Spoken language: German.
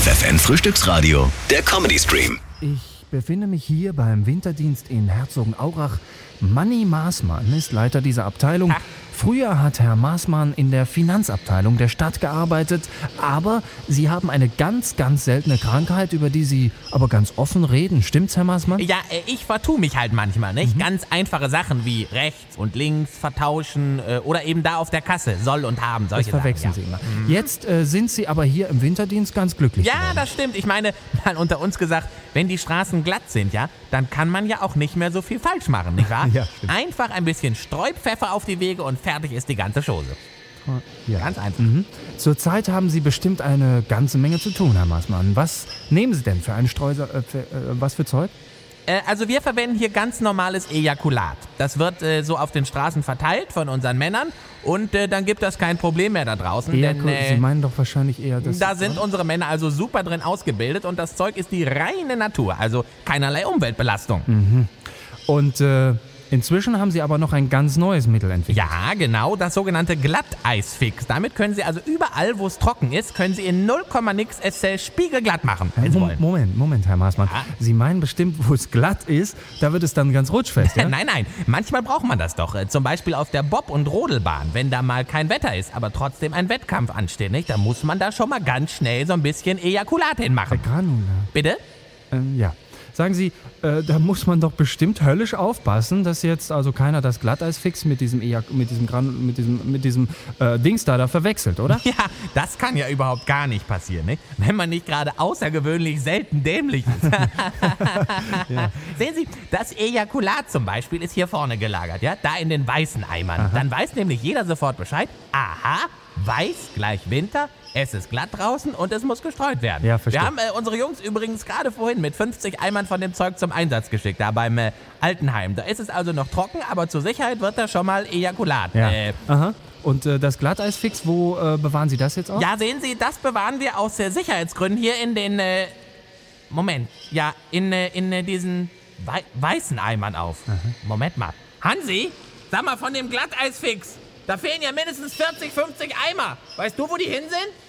FFN Frühstücksradio, der Comedy Stream. Ich befinde mich hier beim Winterdienst in Herzogenaurach. Manni Maßmann ist Leiter dieser Abteilung. Früher hat Herr Maßmann in der Finanzabteilung der Stadt gearbeitet, aber Sie haben eine ganz, ganz seltene Krankheit, über die Sie aber ganz offen reden. Stimmt's, Herr Maßmann? Ja, ich vertue mich halt manchmal, nicht? Ganz einfache Sachen wie rechts und links vertauschen oder eben da auf der Kasse, soll und haben, solche Das verwechseln Sachen. Sie immer. Jetzt sind Sie aber hier im Winterdienst ganz glücklich Ja, geworden. das stimmt. Ich meine, mal unter uns gesagt, wenn die Straßen glatt sind, ja, dann kann man ja auch nicht mehr so viel falsch machen, nicht wahr? Ja, stimmt. Einfach ein bisschen Streupfeffer auf die Wege und fertig ist die ganze Chose. Ja. Ganz einfach. Zurzeit haben Sie bestimmt eine ganze Menge zu tun, Herr Maßmann. Was nehmen Sie denn für einen was für Zeug? Also wir verwenden hier ganz normales Ejakulat. Das wird so auf den Straßen verteilt von unseren Männern und dann gibt das kein Problem mehr da draußen. Sie meinen doch wahrscheinlich eher das... Da sind unsere Männer also super drin ausgebildet und das Zeug ist die reine Natur, also keinerlei Umweltbelastung. Und inzwischen haben Sie aber noch ein ganz neues Mittel entwickelt. Ja, genau, das sogenannte Glatteisfix. Damit können Sie also überall, wo es trocken ist, können Sie in 0, nix es spiegelglatt machen, wenn Sie wollen. Moment, Herr Maßmann. Ja. Sie meinen bestimmt, wo es glatt ist, da wird es dann ganz rutschfest, ja? Nein, manchmal braucht man das doch. Zum Beispiel auf der Bob- und Rodelbahn, wenn da mal kein Wetter ist, aber trotzdem ein Wettkampf ansteht, nicht? Da muss man da schon mal ganz schnell so ein bisschen Ejakulat hinmachen. Granula. Bitte? Ja. Sagen Sie, da muss man doch bestimmt höllisch aufpassen, dass jetzt also keiner das Glatteisfix mit diesem Dings da verwechselt, oder? Ja, das kann ja überhaupt gar nicht passieren, nicht? Wenn man nicht gerade außergewöhnlich selten dämlich ist. Ja. Sehen Sie, das Ejakulat zum Beispiel ist hier vorne gelagert, ja? Da in den weißen Eimern. Dann weiß nämlich jeder sofort Bescheid. Aha, weiß gleich Winter, es ist glatt draußen und es muss gestreut werden. Ja, verstehe. Wir haben unsere Jungs übrigens gerade vorhin mit 50 Eimern von dem Zeug zum Einsatz geschickt, da beim Altenheim. Da ist es also noch trocken, aber zur Sicherheit wird da schon mal Ejakulat. Ja. Aha. Und das Glatteisfix, wo bewahren Sie das jetzt auch? Ja, sehen Sie, das bewahren wir aus Sicherheitsgründen hier in den, in diesen weißen Eimern auf. Moment mal. Hansi, sag mal von dem Glatteisfix. Da fehlen ja mindestens 40, 50 Eimer. Weißt du, wo die hin sind?